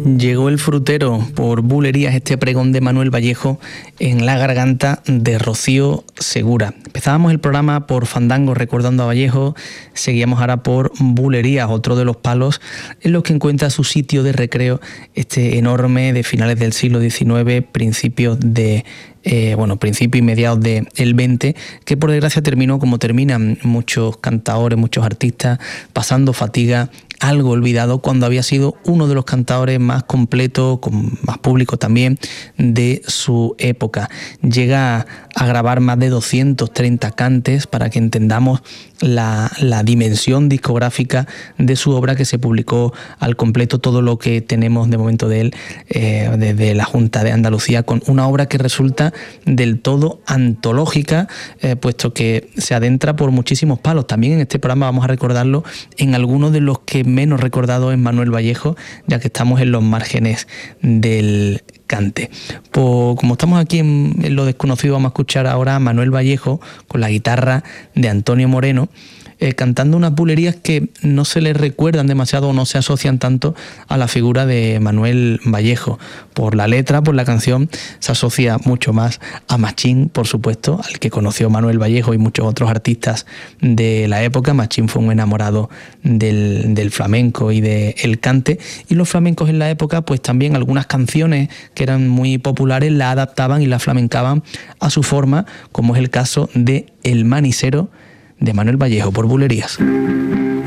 Llegó el frutero por Bulerías, este pregón de Manuel Vallejo en la garganta de Rocío Segura. Empezábamos el programa por Fandango recordando a Vallejo, seguíamos ahora por Bulerías, otro de los palos en los que encuentra su sitio de recreo, este enorme de finales del siglo XIX, principio y mediados del XX, que por desgracia terminó como terminan muchos cantaores, muchos artistas, pasando fatiga, algo olvidado, cuando había sido uno de los cantadores más completos, con más público también, de su época. Llega a grabar más de 230 cantes para que entendamos la dimensión discográfica de su obra, que se publicó al completo todo lo que tenemos de momento de él desde la Junta de Andalucía, con una obra que resulta del todo antológica, puesto que se adentra por muchísimos palos. También en este programa vamos a recordarlo en algunos de los que menos recordado es Manuel Vallejo, ya que estamos en los márgenes del cante. Pues como estamos aquí en lo desconocido, vamos a escuchar ahora a Manuel Vallejo con la guitarra de Antonio Moreno, cantando unas bulerías que no se le recuerdan demasiado o no se asocian tanto a la figura de Manuel Vallejo. Por la letra, por la canción, se asocia mucho más a Machín, por supuesto, al que conoció Manuel Vallejo y muchos otros artistas de la época. Machín fue un enamorado del flamenco y del cante, y los flamencos en la época, pues también algunas canciones que eran muy populares la adaptaban y la flamencaban a su forma, como es el caso de El Manisero, de Manuel Vallejo por Bulerías.